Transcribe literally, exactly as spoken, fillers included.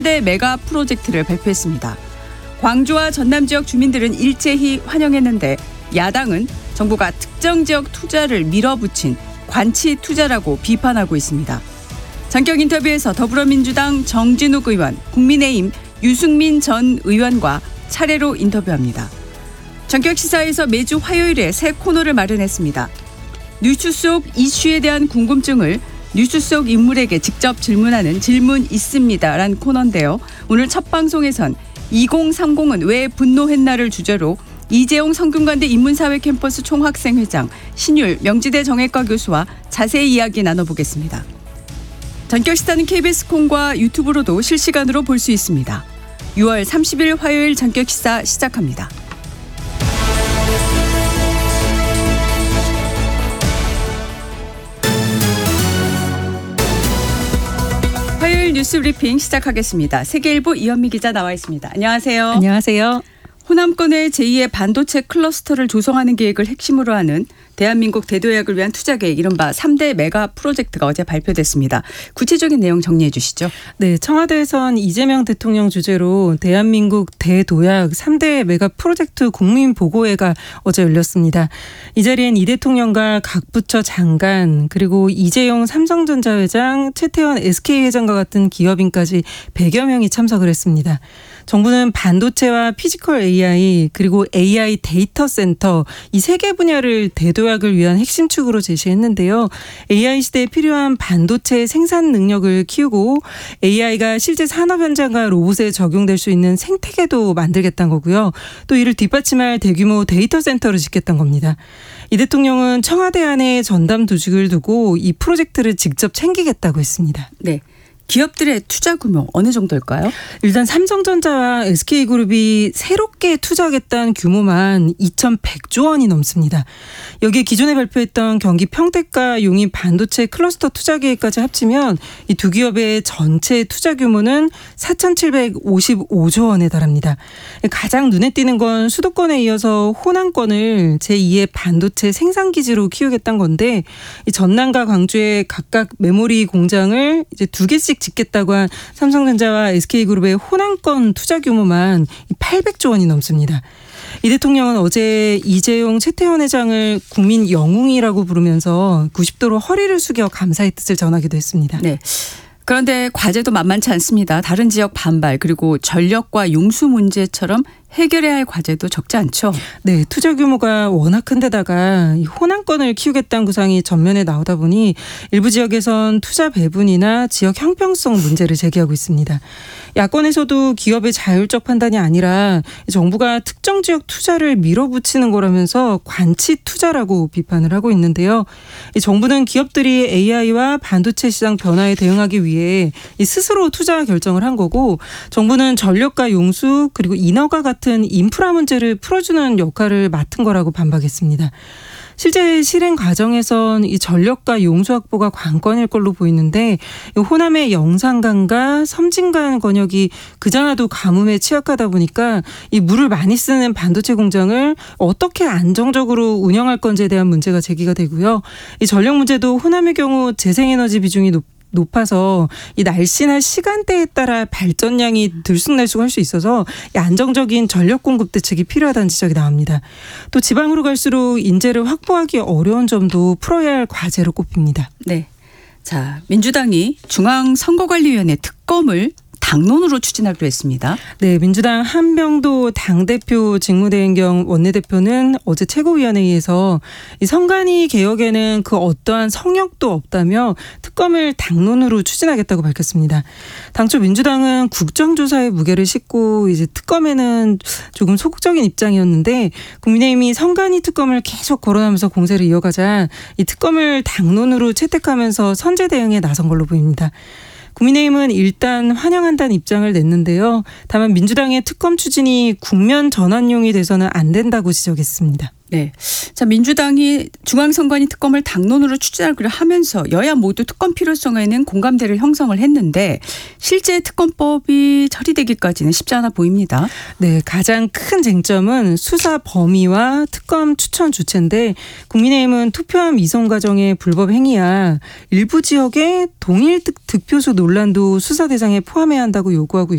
대 메가 프로젝트를 발표했습니다. 광주와 전남 지역 주민들은 일제히 환영했는데 야당은 정부가 특정 지역 투자를 밀어붙인 관치 투자라고 비판하고 있습니다. 전격 인터뷰에서 더불어민주당 정진욱 의원, 국민의힘 유승민 전 의원과 차례로 인터뷰합니다. 전격 시사에서 매주 화요일에 새 코너를 마련했습니다. 뉴스 속 이슈에 대한 궁금증을 뉴스 속 인물에게 직접 질문하는 질문 있습니다란 코너인데요. 오늘 첫 방송에선 이공삼공은 왜 분노했나를 주제로 이재용 성균관대 인문사회 캠퍼스 총학생회장, 신율 명지대 정외과 교수와 자세히 이야기 나눠보겠습니다. 전격 시사는 케이비에스 콩과 유튜브로도 실시간으로 볼 수 있습니다. 유월 삼십일 화요일 전격 시사 시작합니다. 화요일 뉴스 브리핑 시작하겠습니다. 세계일보 이현미 기자 나와 있습니다. 안녕하세요. 안녕하세요. 호남권의 제이의 반도체 클러스터를 조성하는 계획을 핵심으로 하는 대한민국 대도약을 위한 투자계획 이른바 삼 대 메가 프로젝트가 어제 발표됐습니다. 구체적인 내용 정리해 주시죠. 네, 청와대에선 이재명 대통령 주재로 대한민국 대도약 삼 대 메가 프로젝트 국민보고회가 어제 열렸습니다. 이 자리엔 이 대통령과 각 부처 장관 그리고 이재용 삼성전자 회장, 최태원 에스케이 회장과 같은 기업인까지 백여 명이 참석을 했습니다. 정부는 반도체와 피지컬 에이아이 그리고 에이아이 데이터 센터 이 세 개 분야를 대도약을 위한 핵심 축으로 제시했는데요. 에이아이 시대에 필요한 반도체 생산 능력을 키우고 에이아이가 실제 산업 현장과 로봇에 적용될 수 있는 생태계도 만들겠다는 거고요. 또 이를 뒷받침할 대규모 데이터 센터를 짓겠다는 겁니다. 이 대통령은 청와대 안에 전담 조직을 두고 이 프로젝트를 직접 챙기겠다고 했습니다. 네. 기업들의 투자 규모 어느 정도일까요? 일단 삼성전자와 에스케이그룹이 새롭게 투자하겠다는 규모만 이천백조 원이 넘습니다. 여기에 기존에 발표했던 경기 평택과 용인 반도체 클러스터 투자 계획까지 합치면 이 두 기업의 전체 투자 규모는 사천칠백오십오조 원에 달합니다. 가장 눈에 띄는 건 수도권에 이어서 호남권을 제이의 반도체 생산기지로 키우겠다는 건데 이 전남과 광주에 각각 메모리 공장을 이제 두 개씩 짓겠다고 한 삼성전자와 에스케이그룹의 호남권 투자 규모만 팔백조 원이 넘습니다. 이 대통령은 어제 이재용 최태원 회장을 국민 영웅이라고 부르면서 구십 도로 허리를 숙여 감사의 뜻을 전하기도 했습니다. 네. 그런데 과제도 만만치 않습니다. 다른 지역 반발 그리고 전력과 용수 문제처럼 해결해야 할 과제도 적지 않죠. 네, 투자 규모가 워낙 큰 데다가 이 호남권을 키우겠다는 구상이 전면에 나오다 보니 일부 지역에선 투자 배분이나 지역 형평성 문제를 제기하고 있습니다. 야권에서도 기업의 자율적 판단이 아니라 정부가 특정 지역 투자를 밀어붙이는 거라면서 관치 투자라고 비판을 하고 있는데요. 이 정부는 기업들이 에이아이와 반도체 시장 변화에 대응하기 위해 이 스스로 투자 결정을 한 거고 정부는 전력과 용수 그리고 인허가 같은 같은 인프라 문제를 풀어주는 역할을 맡은 거라고 반박했습니다. 실제 실행 과정에선 이 전력과 용수 확보가 관건일 걸로 보이는데 호남의 영산강과 섬진강 권역이 그자나도 가뭄에 취약하다 보니까 이 물을 많이 쓰는 반도체 공장을 어떻게 안정적으로 운영할 건지에 대한 문제가 제기가 되고요. 이 전력 문제도 호남의 경우 재생에너지 비중이 높 높아서 이 날씨나 시간대에 따라 발전량이 들쑥날쑥할 수 있어서 이 안정적인 전력 공급 대책이 필요하다는 지적이 나옵니다. 또 지방으로 갈수록 인재를 확보하기 어려운 점도 풀어야 할 과제로 꼽힙니다. 네, 자 민주당이 중앙선거관리위원회 특검을 당론으로 추진하기로 했습니다. 네, 민주당 한명도 당대표 직무대행경 원내대표는 어제 최고위원회에서 이 선관위 개혁에는 그 어떠한 성역도 없다며 특검을 당론으로 추진하겠다고 밝혔습니다. 당초 민주당은 국정조사에 무게를 싣고 이제 특검에는 조금 소극적인 입장이었는데 국민의힘이 선관위 특검을 계속 거론하면서 공세를 이어가자 이 특검을 당론으로 채택하면서 선제 대응에 나선 걸로 보입니다. 국민의힘은 일단 환영한다는 입장을 냈는데요. 다만 민주당의 특검 추진이 국면 전환용이 돼서는 안 된다고 지적했습니다. 네. 자, 민주당이 중앙선관위 특검을 당론으로 추진하기로 하면서 여야 모두 특검 필요성에는 공감대를 형성을 했는데 실제 특검법이 처리되기까지는 쉽지 않아 보입니다. 네. 가장 큰 쟁점은 수사 범위와 특검 추천 주체인데 국민의힘은 투표함 이송 과정의 불법 행위야 일부 지역의 동일 득표수 논란도 수사 대상에 포함해야 한다고 요구하고